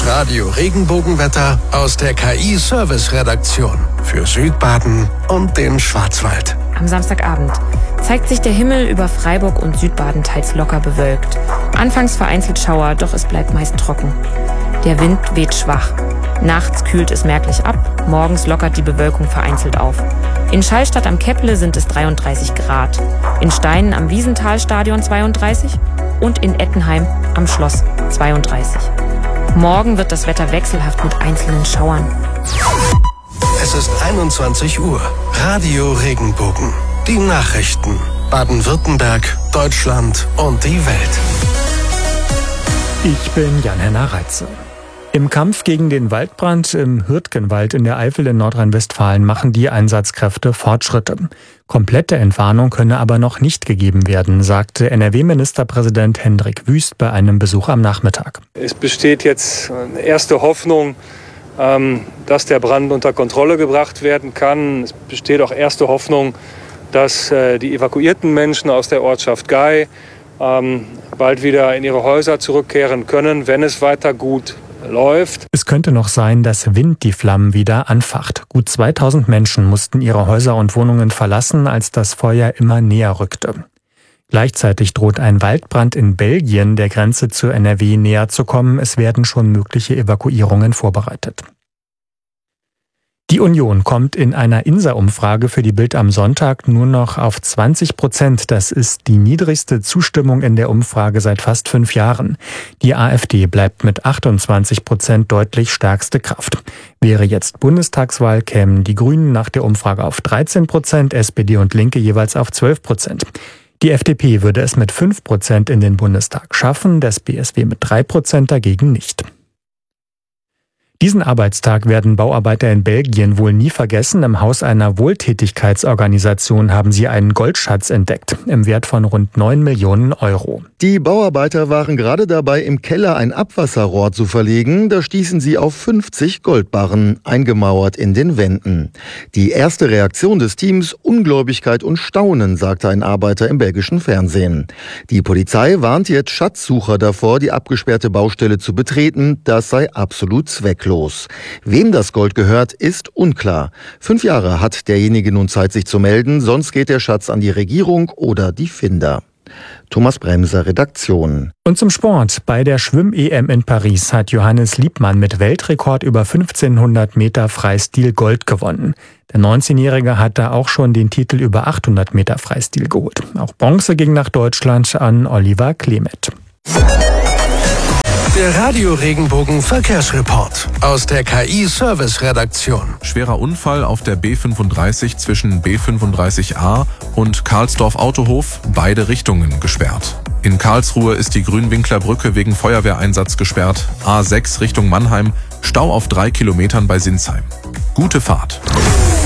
Radio Regenbogenwetter aus der KI-Service-Redaktion für Südbaden und den Schwarzwald. Am Samstagabend zeigt sich der Himmel über Freiburg und Südbaden teils locker bewölkt. Anfangs vereinzelt Schauer, doch es bleibt meist trocken. Der Wind weht schwach. Nachts kühlt es merklich ab, morgens lockert die Bewölkung vereinzelt auf. In Schallstadt am Kepple sind es 33 Grad, in Steinen am Wiesentalstadion 32 und in Ettenheim am Schloss 32. Morgen wird das Wetter wechselhaft mit einzelnen Schauern. Es ist 21 Uhr. Radio Regenbogen. Die Nachrichten. Baden-Württemberg, Deutschland und die Welt. Ich bin Jan-Henner Reitze. Im Kampf gegen den Waldbrand im Hürtgenwald in der Eifel in Nordrhein-Westfalen machen die Einsatzkräfte Fortschritte. Komplette Entwarnung könne aber noch nicht gegeben werden, sagte NRW-Ministerpräsident Hendrik Wüst bei einem Besuch am Nachmittag. Es besteht jetzt eine erste Hoffnung, dass der Brand unter Kontrolle gebracht werden kann. Es besteht auch erste Hoffnung, dass die evakuierten Menschen aus der Ortschaft Gei bald wieder in ihre Häuser zurückkehren können, wenn es weiter gut läuft. Es könnte noch sein, dass Wind die Flammen wieder anfacht. Gut 2000 Menschen mussten ihre Häuser und Wohnungen verlassen, als das Feuer immer näher rückte. Gleichzeitig droht ein Waldbrand in Belgien, der Grenze zur NRW näher zu kommen. Es werden schon mögliche Evakuierungen vorbereitet. Die Union kommt in einer INSA-Umfrage für die Bild am Sonntag nur noch auf 20%. Das ist die niedrigste Zustimmung in der Umfrage seit fast 5 Jahren. Die AfD bleibt mit 28% deutlich stärkste Kraft. Wäre jetzt Bundestagswahl, kämen die Grünen nach der Umfrage auf 13%, SPD und Linke jeweils auf 12%. Die FDP würde es mit 5% in den Bundestag schaffen, das BSW mit 3% dagegen nicht. Diesen Arbeitstag werden Bauarbeiter in Belgien wohl nie vergessen. Im Haus einer Wohltätigkeitsorganisation haben sie einen Goldschatz entdeckt, im Wert von rund 9 Millionen Euro. Die Bauarbeiter waren gerade dabei, im Keller ein Abwasserrohr zu verlegen. Da stießen sie auf 50 Goldbarren, eingemauert in den Wänden. Die erste Reaktion des Teams: Ungläubigkeit und Staunen, sagte ein Arbeiter im belgischen Fernsehen. Die Polizei warnt jetzt Schatzsucher davor, die abgesperrte Baustelle zu betreten. Das sei absolut zwecklos. Wem das Gold gehört, ist unklar. 5 Jahre hat derjenige nun Zeit, sich zu melden, sonst geht der Schatz an die Regierung oder die Finder. Thomas Bremser, Redaktion. Und zum Sport. Bei der Schwimm-EM in Paris hat Johannes Liebmann mit Weltrekord über 1500 Meter Freistil Gold gewonnen. Der 19-Jährige hat da auch schon den Titel über 800 Meter Freistil geholt. Auch Bronze ging nach Deutschland an Oliver Klemet. Der Radio Regenbogen Verkehrsreport aus der KI-Service-Redaktion. Schwerer Unfall auf der B35 zwischen B35a und Karlsdorf Autohof, beide Richtungen gesperrt. In Karlsruhe ist die Grünwinkler Brücke wegen Feuerwehreinsatz gesperrt. A6 Richtung Mannheim, Stau auf 3 Kilometern bei Sinsheim. Gute Fahrt.